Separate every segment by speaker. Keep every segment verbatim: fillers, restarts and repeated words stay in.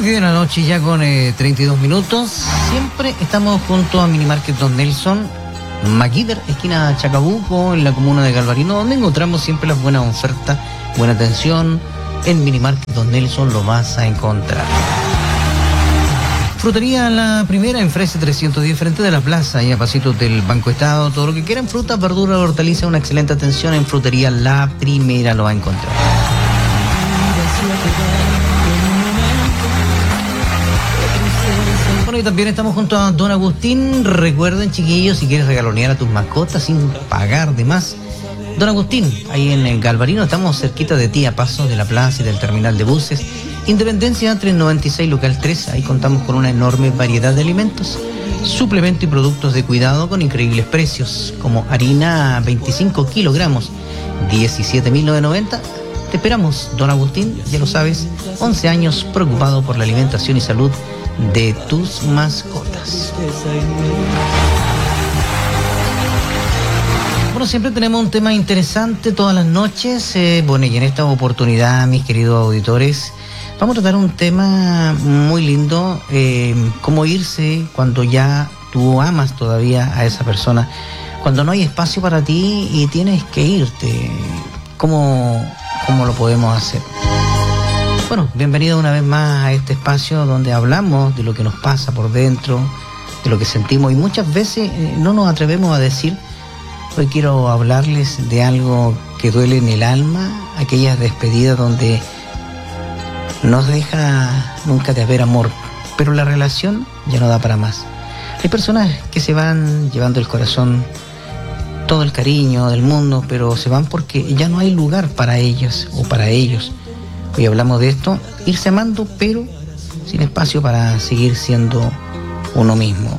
Speaker 1: diez de la noche ya con eh, treinta y dos minutos. Siempre estamos junto a Minimarket Don Nelson, Maquíver, esquina Chacabuco, en la comuna de Galvarino, donde encontramos siempre las buenas ofertas, buena atención. En Minimarket Don Nelson lo vas a encontrar. Frutería La Primera en Frese trescientos diez, frente de la plaza y a pasitos del Banco Estado. Todo lo que quieran, frutas, verduras, hortalizas, una excelente atención en Frutería La Primera lo va a encontrar. Bueno, y también estamos junto a Don Agustín. Recuerden, chiquillos, si quieres regalonear a tus mascotas sin pagar de más, Don Agustín, ahí en el Galvarino, estamos cerquita de ti, a paso de la plaza y del terminal de buses. Independencia trescientos noventa y seis, local tres. Ahí contamos con una enorme variedad de alimentos, suplementos y productos de cuidado con increíbles precios, como harina veinticinco kilogramos, diecisiete mil novecientos noventa. Te esperamos, Don Agustín, ya lo sabes, once años preocupado por la alimentación y salud de tus mascotas. Bueno, siempre tenemos un tema interesante todas las noches. Eh, bueno, y en esta oportunidad, mis queridos auditores, vamos a tratar un tema muy lindo, eh, cómo irse cuando ya tú amas todavía a esa persona, cuando no hay espacio para ti y tienes que irte. ¿Cómo, cómo lo podemos hacer? Bueno, bienvenido una vez más a este espacio donde hablamos de lo que nos pasa por dentro, de lo que sentimos, y muchas veces eh, no nos atrevemos a decir. Hoy quiero hablarles de algo que duele en el alma, aquellas despedidas donde no deja nunca de haber amor, pero la relación ya no da para más. Hay personas que se van llevando el corazón, todo el cariño del mundo, pero se van porque ya no hay lugar para ellas o para ellos. Hoy hablamos de esto, irse amando, pero sin espacio para seguir siendo uno mismo.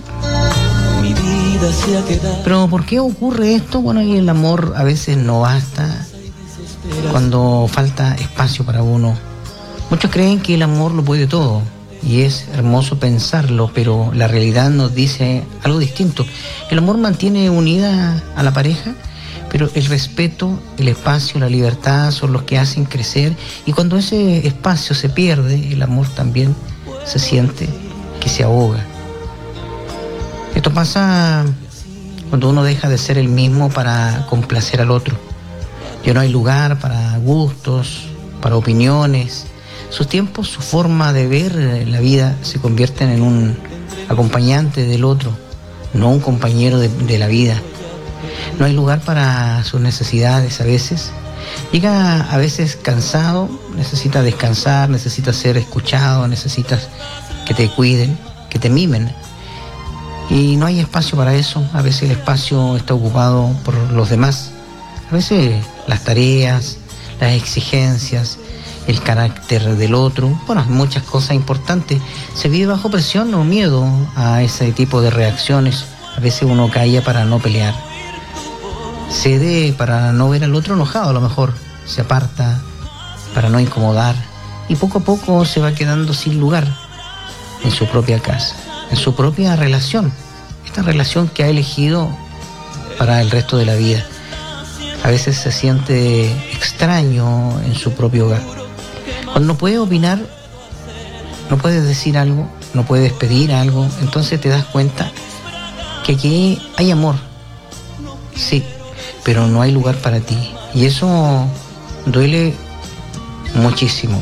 Speaker 1: Pero ¿por qué ocurre esto? Bueno, y el amor a veces no basta cuando falta espacio para uno. Muchos creen que el amor lo puede todo, y es hermoso pensarlo, pero la realidad nos dice algo distinto. El amor mantiene unida a la pareja, pero el respeto, el espacio, la libertad son los que hacen crecer, y cuando ese espacio se pierde, el amor también se siente que se ahoga. Esto pasa cuando uno deja de ser el mismo para complacer al otro. Ya no hay lugar para gustos, para opiniones. Sus tiempos, su forma de ver la vida se convierten en un acompañante del otro, no un compañero de, de la vida. No hay lugar para sus necesidades a veces. Llega a veces cansado, necesita descansar, necesita ser escuchado, necesitas que te cuiden, que te mimen. Y no hay espacio para eso. A veces el espacio está ocupado por los demás. A veces las tareas, las exigencias, el carácter del otro, bueno, muchas cosas importantes. Se vive bajo presión o miedo a ese tipo de reacciones. A veces uno calla para no pelear, cede para no ver al otro enojado, a lo mejor se aparta para no incomodar, y poco a poco se va quedando sin lugar en su propia casa, en su propia relación, esta relación que ha elegido para el resto de la vida. A veces se siente extraño en su propio hogar. Cuando no puedes opinar, no puedes decir algo, no puedes pedir algo, entonces te das cuenta que aquí hay amor, sí, pero no hay lugar para ti. Y eso duele muchísimo.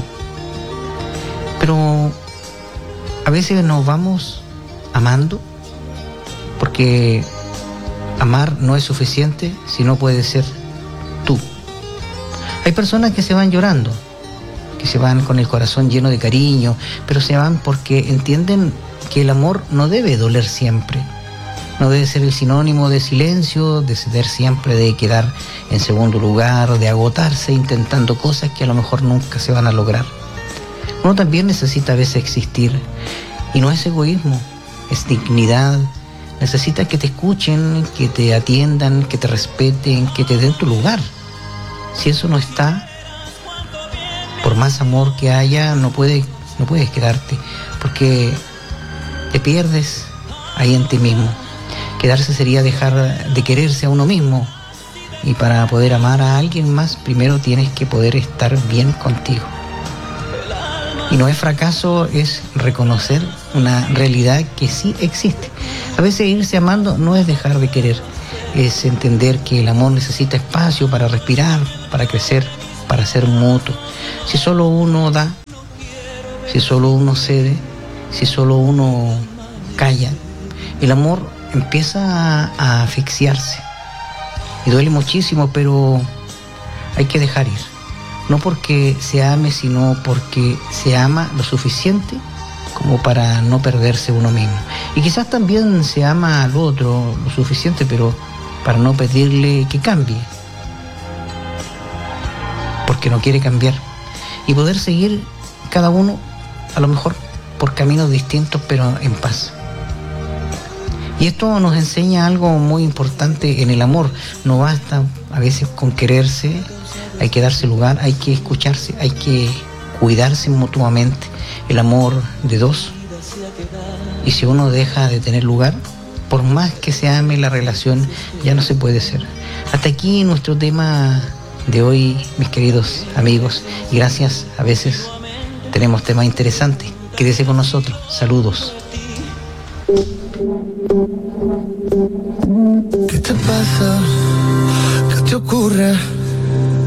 Speaker 1: Pero a veces nos vamos amando, porque amar no es suficiente si no puedes ser tú. Hay personas que se van llorando, que se van con el corazón lleno de cariño, pero se van porque entienden que el amor no debe doler siempre. No debe ser el sinónimo de silencio, de ceder siempre, de quedar en segundo lugar, de agotarse intentando cosas que a lo mejor nunca se van a lograr. Uno también necesita a veces existir, y no es egoísmo, es dignidad. Necesitas que te escuchen, que te atiendan, que te respeten, que te den tu lugar. Si eso no está, por más amor que haya, no puedes, no puedes quedarte, porque te pierdes ahí en ti mismo. Quedarse sería dejar de quererse a uno mismo, y para poder amar a alguien más, primero tienes que poder estar bien contigo. Y no es fracaso, es reconocer una realidad que sí existe. A veces irse amando no es dejar de querer, es entender que el amor necesita espacio para respirar, para crecer, para ser mutuo. Si solo uno da, si solo uno cede, si solo uno calla, el amor empieza a, a asfixiarse. Y duele muchísimo, pero hay que dejar ir. No porque se ame, sino porque se ama lo suficiente como para no perderse uno mismo. Y quizás también se ama al otro lo suficiente, pero para no pedirle que cambie, porque no quiere cambiar. Y poder seguir cada uno, a lo mejor por caminos distintos, pero en paz. Y esto nos enseña algo muy importante en el amor. No basta a veces con quererse, hay que darse lugar, hay que escucharse, hay que cuidarse mutuamente. El amor de dos. Y si uno deja de tener lugar, por más que se ame la relación, ya no se puede ser. Hasta aquí nuestro tema de hoy, mis queridos amigos. Y gracias, a veces tenemos temas interesantes. Quédese con nosotros. Saludos.
Speaker 2: ¿Qué te pasa? ¿Qué te ocurre?